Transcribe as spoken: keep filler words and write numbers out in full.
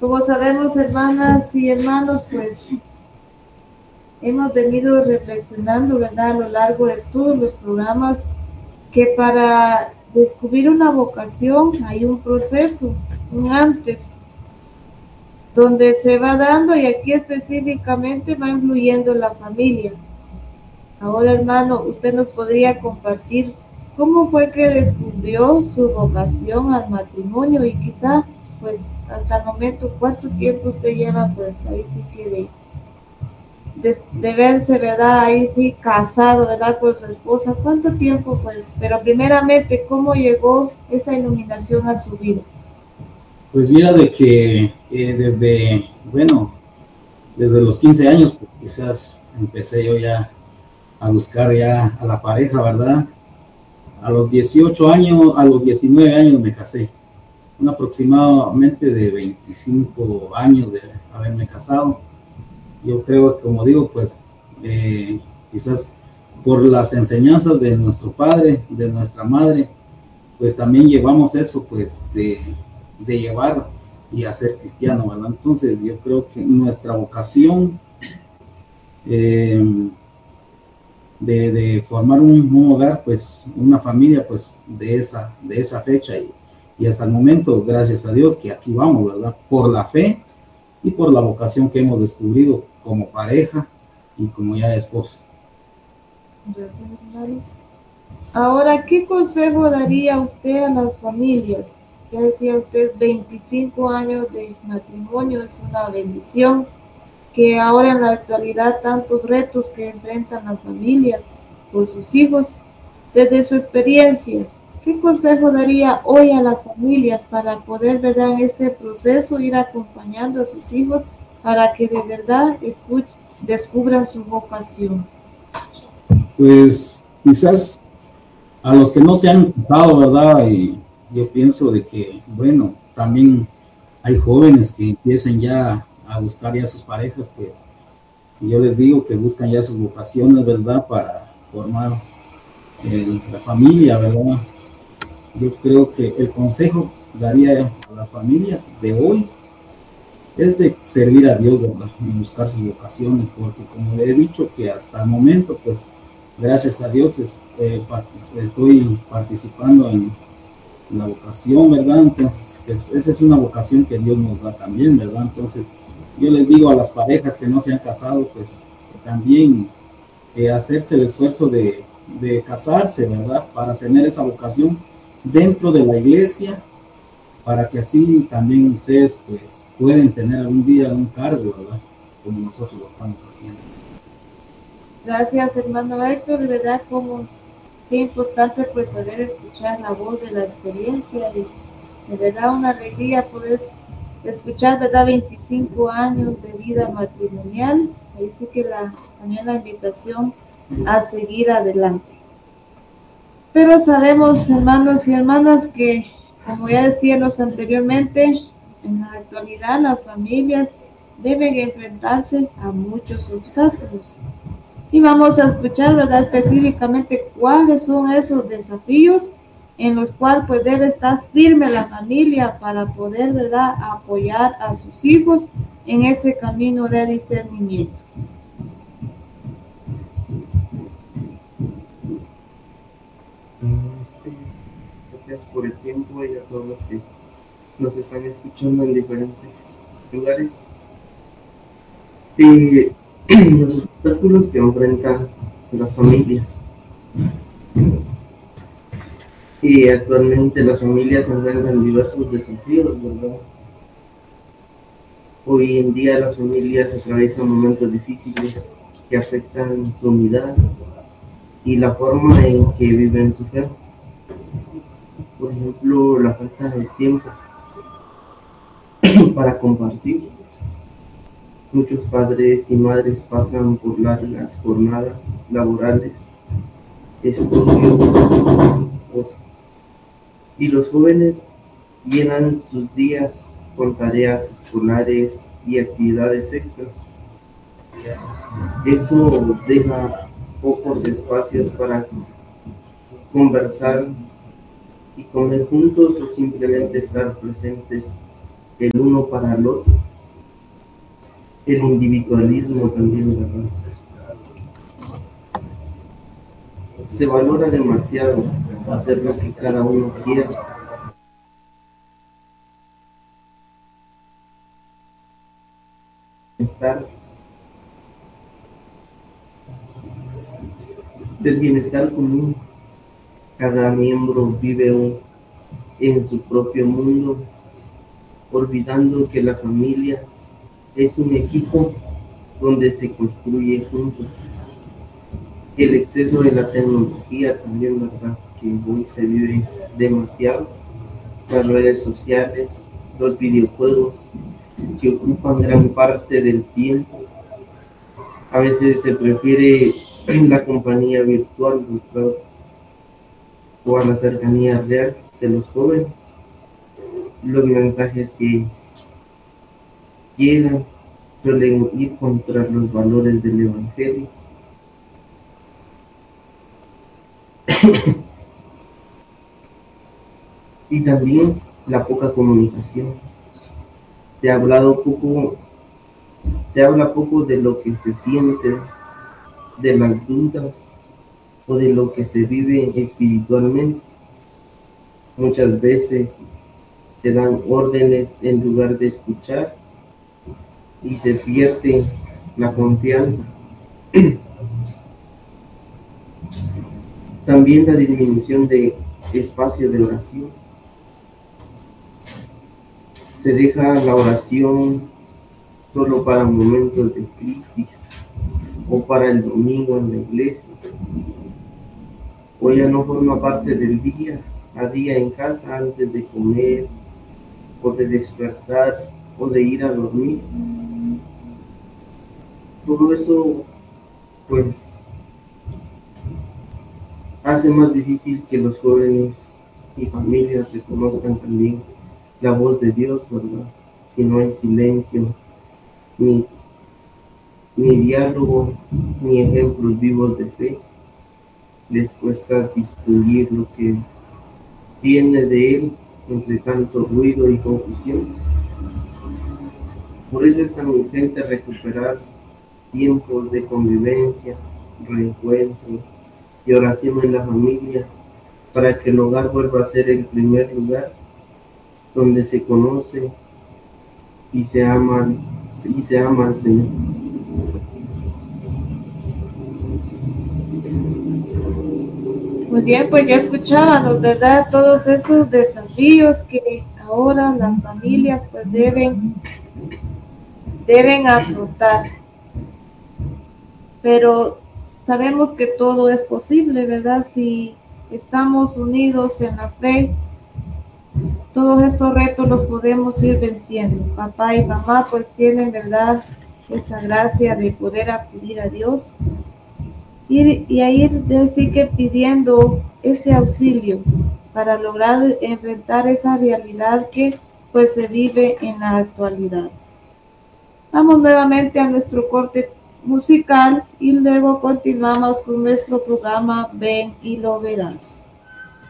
Como sabemos, hermanas y hermanos, pues hemos venido reflexionando, ¿verdad?, a lo largo de todos los programas, que para descubrir una vocación hay un proceso, un antes, donde se va dando, y aquí específicamente va influyendo la familia. Ahora, hermano, usted nos podría compartir cómo fue que descubrió su vocación al matrimonio, y quizá, pues, hasta el momento, cuánto tiempo usted lleva, pues, ahí sí que de, de, de verse, ¿verdad? Ahí sí, casado, ¿verdad? Con su esposa. ¿Cuánto tiempo, pues? Pero primeramente, ¿cómo llegó esa iluminación a su vida? Pues mira, de que eh, desde, bueno, desde los quince años, pues quizás empecé yo ya a buscar ya a la pareja, ¿verdad? A los dieciocho años, a los diecinueve años me casé, un aproximadamente de veinticinco años de haberme casado. Yo creo que, como digo, pues eh, quizás por las enseñanzas de nuestro padre, de nuestra madre, pues también llevamos eso, pues de, de llevar y a ser cristiano, ¿verdad? Entonces yo creo que nuestra vocación eh, de, de, formar un, un hogar, pues una familia, pues de esa, de esa fecha, y, y hasta el momento, gracias a Dios, que aquí vamos, ¿verdad? Por la fe y por la vocación que hemos descubrido como pareja y como ya esposo. Gracias, hermano. Ahora, ¿qué consejo daría usted a las familias? Ya decía usted, veinticinco años de matrimonio es una bendición, que ahora en la actualidad tantos retos que enfrentan las familias por sus hijos. Desde su experiencia, ¿qué consejo daría hoy a las familias para poder, verdad, en este proceso ir acompañando a sus hijos para que de verdad escuchen, descubran su vocación? Pues quizás a los que no se han casado, ¿verdad? Y yo pienso de que, bueno, también hay jóvenes que empiecen ya a buscar ya sus parejas, pues, y yo les digo que buscan ya sus vocaciones, ¿verdad? Para formar eh, la familia, ¿verdad? Yo creo que el consejo daría a las familias de hoy es de servir a Dios, ¿verdad? Y buscar sus vocaciones, porque como le he dicho que hasta el momento, pues, gracias a Dios es, eh, partic- estoy participando en la vocación, ¿verdad? Entonces, pues, esa es una vocación que Dios nos da también, ¿verdad? Entonces, yo les digo a las parejas que no se han casado, pues, también eh, hacerse el esfuerzo de, de casarse, ¿verdad? Para tener esa vocación dentro de la iglesia, para que así también ustedes, pues, pueden tener algún día un cargo, ¿verdad? Como nosotros lo estamos haciendo. Gracias, hermano Héctor, de verdad, como qué importante, pues, saber escuchar la voz de la experiencia, y de verdad una alegría poder escuchar, ¿verdad?, veinticinco años de vida matrimonial. Ahí sí que la, también la invitación a seguir adelante. Pero sabemos, hermanos y hermanas, que, como ya decíamos anteriormente, en la actualidad las familias deben enfrentarse a muchos obstáculos. Y vamos a escuchar, ¿verdad?, específicamente cuáles son esos desafíos en los cuales pues debe estar firme la familia para poder, ¿verdad?, apoyar a sus hijos en ese camino de discernimiento. Este, gracias por el tiempo y a todos los que nos están escuchando en diferentes lugares. Y los obstáculos que enfrentan las familias. Y actualmente las familias enfrentan diversos desafíos, ¿verdad? Hoy en día las familias atraviesan momentos difíciles que afectan su unidad y la forma en que viven su fe. Por ejemplo, la falta de tiempo para compartir. Muchos padres y madres pasan por largas jornadas laborales, estudios, y los jóvenes llenan sus días con tareas escolares y actividades extras. Eso deja pocos espacios para conversar y comer juntos o simplemente estar presentes el uno para el otro, el individualismo también, ¿verdad? Se valora demasiado hacer lo que cada uno quiere. Estar del bienestar común. Cada miembro vive un, en su propio mundo, olvidando que la familia es un equipo donde se construye juntos. El exceso de la tecnología también, ¿verdad? Que hoy se vive demasiado. Las redes sociales, los videojuegos, que ocupan gran parte del tiempo. A veces se prefiere la compañía virtual, ¿verdad? O a la cercanía real de los jóvenes. Los mensajes que llegan suelen ir contra los valores del Evangelio. Y también la poca comunicación. Se ha hablado poco, se habla poco de lo que se siente, de las dudas o de lo que se vive espiritualmente. Muchas veces se dan órdenes en lugar de escuchar y se pierde la confianza. También la disminución de espacio de oración. Se deja la oración solo para momentos de crisis o para el domingo en la iglesia. O ya no forma parte del día a día en casa antes de comer o de despertar o de ir a dormir. Todo eso pues hace más difícil que los jóvenes y familias reconozcan también la voz de Dios, ¿verdad? Si no hay silencio, ni, ni diálogo, ni ejemplos vivos de fe, les cuesta distinguir lo que viene de Él entre tanto ruido y confusión. Por eso es tan urgente recuperar tiempos de convivencia, reencuentro y oración en la familia, para que el hogar vuelva a ser el primer lugar donde se conoce y se ama, y se ama al Señor. Muy bien, pues ya escuchábamos, ¿verdad? Todos esos desafíos que ahora las familias pues deben, deben afrontar. Pero sabemos que todo es posible, ¿verdad? Si estamos unidos en la fe, todos estos retos los podemos ir venciendo. Papá y mamá pues tienen, ¿verdad?, esa gracia de poder acudir a Dios y, y a ir de sí que pidiendo ese auxilio para lograr enfrentar esa realidad que pues se vive en la actualidad. Vamos nuevamente a nuestro corte musical y luego continuamos con nuestro programa Ven y lo verás.